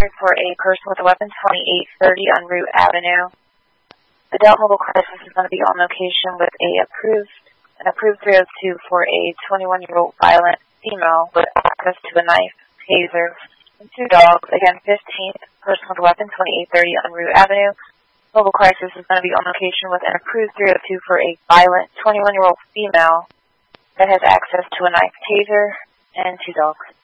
for a person with a weapon, 2830 on Root Avenue. Adult Mobile Crisis is going to be on location with an approved 302 for a 21-year-old violent female with access to a knife, taser, and 2 dogs. Again, 15th, person with a weapon, 2830 on Root Avenue. Mobile Crisis is going to be on location with an approved 302 for a violent 21-year-old female that has access to a knife, taser, and 2 dogs.